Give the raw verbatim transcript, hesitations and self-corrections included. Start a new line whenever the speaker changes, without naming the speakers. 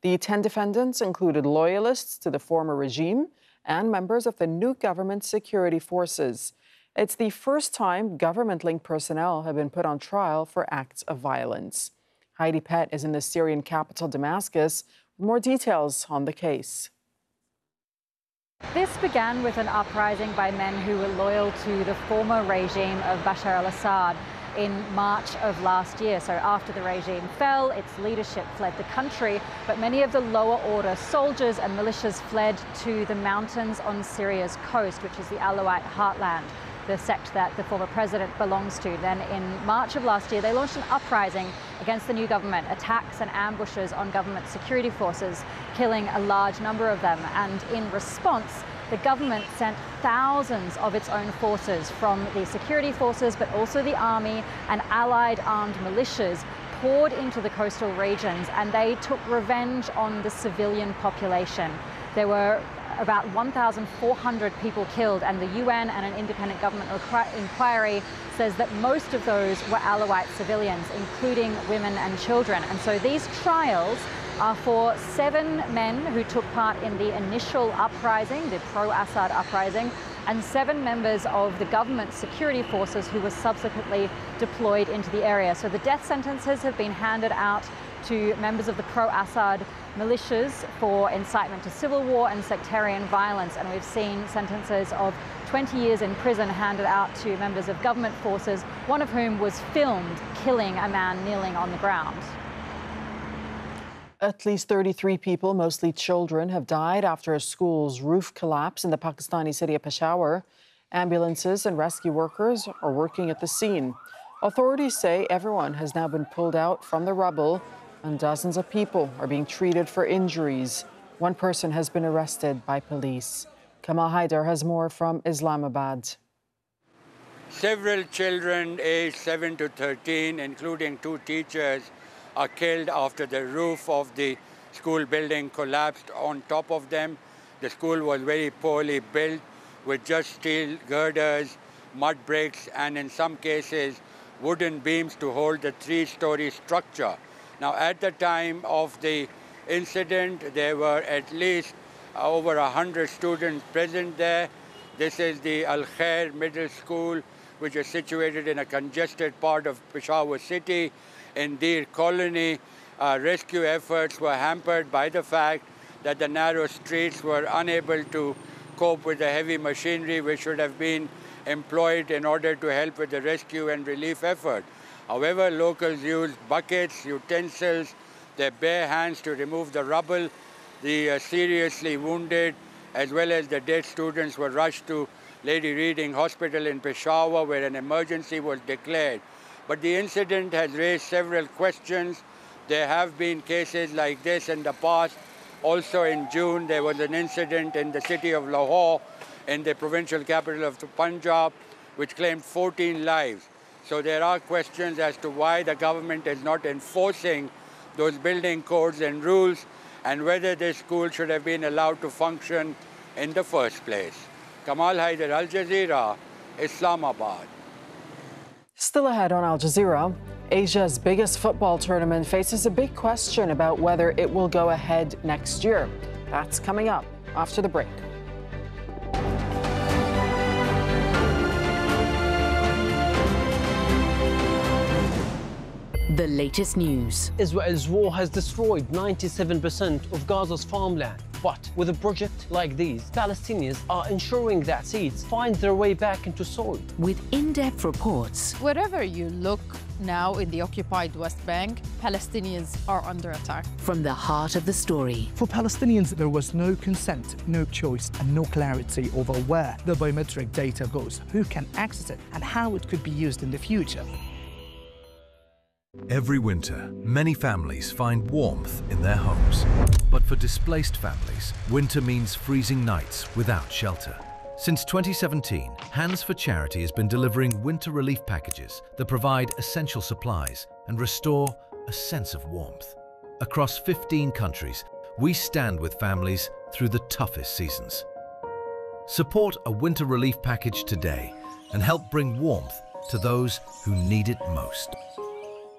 The ten defendants included loyalists to the former regime and members of the new government security forces. It's the first time government-linked personnel have been put on trial for acts of violence. Heidi Pett is in the Syrian capital, Damascus, with more details on the case.
This began with an uprising by men who were loyal to the former regime of Bashar al-Assad in March of last year. So after the regime fell, its leadership fled the country, but many of the lower order soldiers and militias fled to the mountains on Syria's coast, which is the Alawite heartland, the sect that the former president belongs to. Then in March of last year, they launched an uprising against the new government, attacks and ambushes on government security forces, killing a large number of them. And in response, the government sent thousands of its own forces from the security forces, but also the army and allied armed militias poured into the coastal regions, and they took revenge on the civilian population. There were about one thousand four hundred people killed, and the U N and an independent government inquiry says that most of those were Alawite civilians, including women and children. And so these trials are for seven men who took part in the initial uprising, the pro-Assad uprising, and seven members of the government security forces who were subsequently deployed into the area. So the death sentences have been handed out to members of the pro-Assad militias for incitement to civil war and sectarian violence. And we've seen sentences of twenty years in prison handed out to members of government forces, one of whom was filmed killing a man kneeling on the ground.
At least thirty-three people, mostly children, have died after a school's roof collapsed in the Pakistani city of Peshawar. Ambulances and rescue workers are working at the scene. Authorities say everyone has now been pulled out from the rubble, and dozens of people are being treated for injuries. One person has been arrested by police. Kamal Haider has more from Islamabad.
Several children aged seven to thirteen, including two teachers, are killed after the roof of the school building collapsed on top of them. The school was very poorly built with just steel girders, mud bricks, and in some cases, wooden beams to hold the three-story structure. Now, at the time of the incident, there were at least over one hundred students present there. This is the Al Khair Middle School, which is situated in a congested part of Peshawar city. In Deer Colony, uh, rescue efforts were hampered by the fact that the narrow streets were unable to cope with the heavy machinery which should have been employed in order to help with the rescue and relief effort. However, locals used buckets, utensils, their bare hands to remove the rubble. The uh, seriously wounded as well as the dead students were rushed to Lady Reading Hospital in Peshawar, where an emergency was declared. But the incident has raised several questions. There have been cases like this in the past. Also in June, there was an incident in the city of Lahore, in the provincial capital of Punjab, which claimed fourteen lives. So there are questions as to why the government is not enforcing those building codes and rules, and whether this school should have been allowed to function in the first place. Kamal Haider, Al Jazeera, Islamabad.
Still ahead on Al Jazeera, Asia's biggest football tournament faces a big question about whether it will go ahead next year. That's coming up after the break.
The latest news.
Israel's war has destroyed ninety-seven percent of Gaza's farmland. But with a project like these, Palestinians are ensuring that seeds find their way back into soil.
With in-depth reports.
Wherever you look now in the occupied West Bank, Palestinians are under attack.
From the heart of the story.
For Palestinians, there was no consent, no choice, and no clarity over where the biometric data goes, who can access it, and how it could be used in the future.
Every winter, many families find warmth in their homes. But for displaced families, winter means freezing nights without shelter. Since twenty seventeen, Hands for Charity has been delivering winter relief packages that provide essential supplies and restore a sense of warmth. Across fifteen countries, we stand with families through the toughest seasons. Support a winter relief package today and help bring warmth to those who need it most.